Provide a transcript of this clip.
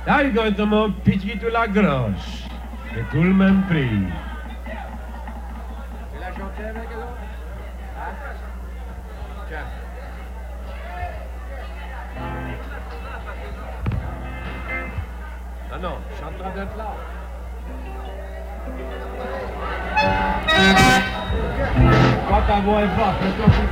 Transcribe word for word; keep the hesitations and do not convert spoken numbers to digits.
Là, il gagne mon petit tout la grosse. C'est tout le même prix. Et la chantier avec eux? Hein? Tiens. Non, non, je suis en train d'être là. Quand ta voix est forte, fais-toi